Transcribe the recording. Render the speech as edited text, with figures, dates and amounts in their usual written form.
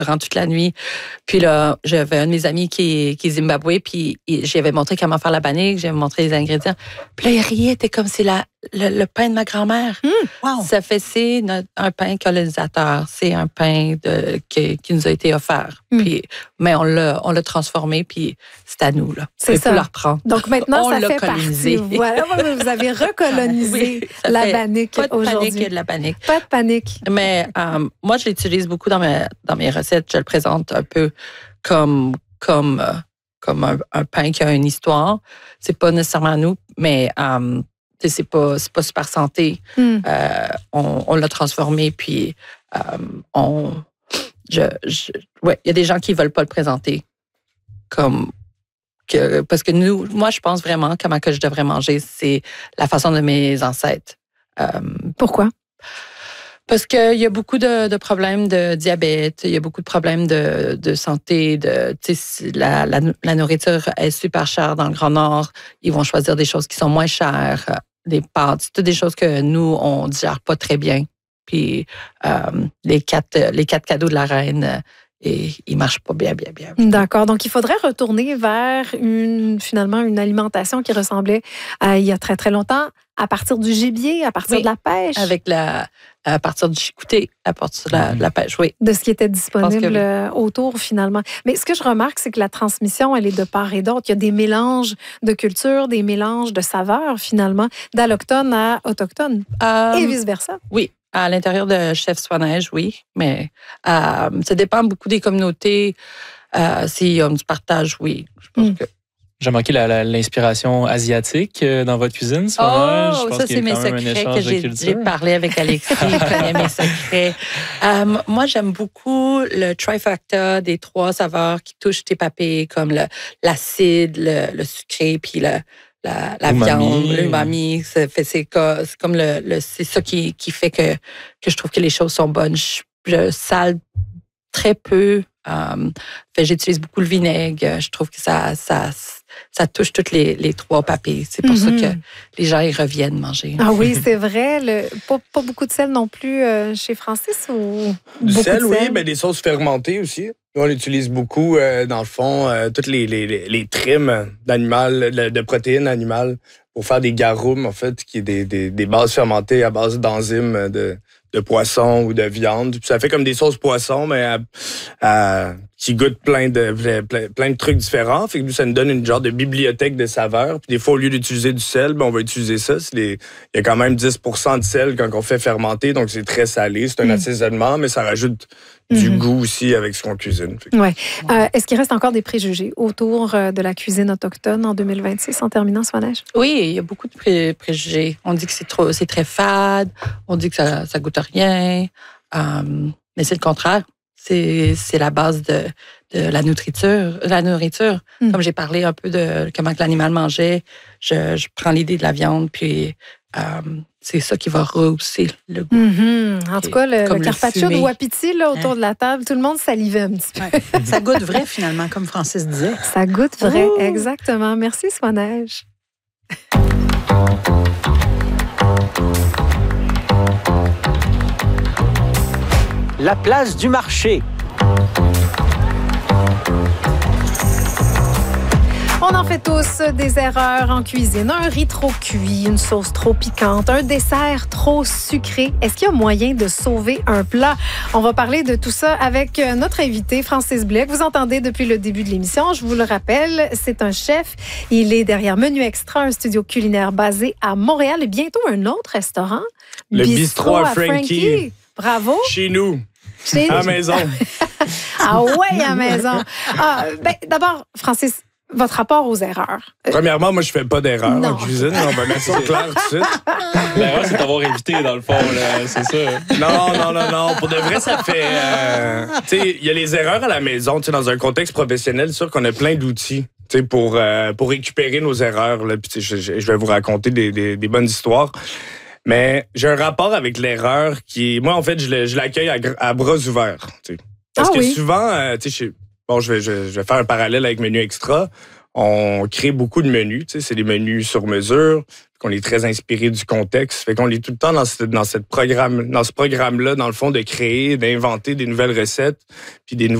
durant toute la nuit. Puis là, j'avais un de mes amis qui est Zimbabwe, puis j'avais montré comment faire la bannique, j'avais montré les ingrédients. Puis là, il riait, c'était comme c'est le pain de ma grand-mère. Wow. Ça fait, c'est un pain colonisateur. C'est un pain qui nous a été offert. Puis, mais on l'a transformé, puis c'est à nous. Là. C'est ça. Il faut le reprendre. Donc maintenant, on ça l'a fait colonisé. partie. Voilà, vous avez recolonisé la bannique aujourd'hui. Pas de panique et de la panique. Pas de panique. Mais moi, je l'utilise beaucoup dans mes recettes. Je le présente un peu comme un pain qui a une histoire. C'est pas nécessairement nous, mais c'est pas super santé. On l'a transformé, puis il y a des gens qui veulent pas le présenter parce que moi, je pense vraiment comment que je devrais manger, c'est la façon de mes ancêtres. Pourquoi? Parce qu'il y a beaucoup de problèmes de diabète, il y a beaucoup de problèmes de santé. La nourriture est super chère dans le Grand Nord. Ils vont choisir des choses qui sont moins chères, des pâtes, c'est toutes des choses que nous, on ne digère pas très bien. Puis les quatre cadeaux de la reine, et ils marchent pas bien. D'accord. Donc, il faudrait retourner vers finalement une alimentation qui ressemblait à il y a très, très longtemps, à partir du gibier, à partir de la pêche. À partir du chicouté, à partir de la pêche, oui. De ce qui était disponible autour, finalement. Mais ce que je remarque, c'est que la transmission, elle est de part et d'autre. Il y a des mélanges de cultures, des mélanges de saveurs, finalement, d'allochtones à autochtones. Et vice-versa. Oui. À l'intérieur de Chef Soi-Neige, oui, mais ça dépend beaucoup des communautés. S'il y a du partage, oui. Je pense que... J'ai manqué l'inspiration asiatique dans votre cuisine, ça, c'est mes secrets que j'ai parlé avec Alexis. Il connaît mes secrets. Moi, j'aime beaucoup le trifecta des 3 saveurs qui touchent tes papilles, comme l'acide, le sucré, puis la viande, l'umami. C'est comme c'est ça qui fait que je trouve que les choses sont bonnes. Je sale très peu. J'utilise beaucoup le vinaigre. Je trouve que ça touche toutes les 3 papilles. C'est pour ça que les gens y reviennent manger. Ah oui, c'est vrai. Pas beaucoup de sel non plus chez Francis ou du beaucoup sel, de oui. sel? Ben, des sauces fermentées aussi. On utilise beaucoup, dans le fond, toutes les trims de protéines animales pour faire des garum, en fait, qui est des bases fermentées à base d'enzymes de poisson ou de viande. Puis ça fait comme des sauces poisson, mais qui goûtent plein de trucs différents. Fait que ça nous donne une genre de bibliothèque de saveurs. Puis des fois, au lieu d'utiliser du sel, on va utiliser ça. Il y a quand même 10% de sel quand on fait fermenter, donc c'est très salé. C'est un assaisonnement, mais ça rajoute du goût aussi avec ce qu'on cuisine. Ouais. Est-ce qu'il reste encore des préjugés autour de la cuisine autochtone en 2026, en terminant, Soi-Neige? Oui, il y a beaucoup de préjugés. On dit que c'est très fade, on dit que ça goûte à rien, mais c'est le contraire. C'est la base de la nourriture. Comme j'ai parlé un peu de comment que l'animal mangeait, je prends l'idée de la viande, puis c'est ça qui va rehausser le goût. En tout cas, le carpaccio de wapiti là, autour de la table, tout le monde salivait un petit peu. Ouais. Ça goûte vrai, finalement, comme Francis disait. Ça goûte vrai, exactement. Merci, Soi-Neige. La place du marché. On en fait tous des erreurs en cuisine. Un riz trop cuit, une sauce trop piquante, un dessert trop sucré. Est-ce qu'il y a moyen de sauver un plat? On va parler de tout ça avec notre invité, Francis Blais, que vous entendez depuis le début de l'émission. Je vous le rappelle, c'est un chef. Il est derrière Menu Extra, un studio culinaire basé à Montréal et bientôt un autre restaurant. Le bistrot à Frankie. Bravo. Chez nous. À la maison. Ah ouais, à la maison. D'abord, Francis, votre rapport aux erreurs. Premièrement, moi, je fais pas d'erreur en cuisine. On va mettre ça clair tout de suite. L'erreur, c'est d'avoir évité, dans le fond, là, c'est ça. Non. Pour de vrai, ça fait... tu sais, il y a les erreurs à la maison. Tu sais, dans un contexte professionnel, c'est sûr qu'on a plein d'outils pour récupérer nos erreurs. Là. Puis, je vais vous raconter des bonnes histoires. Mais j'ai un rapport avec l'erreur qui... Moi, en fait, je l'accueille à bras ouverts. T'sais. Parce que souvent, je vais faire un parallèle avec Menu Extra. on crée beaucoup de menus. Tu sais, c'est des menus sur mesure, qu'on est très inspiré du contexte. Fait qu'on est tout le temps dans ce programme-là, dans le fond, de créer, d'inventer des nouvelles recettes, puis des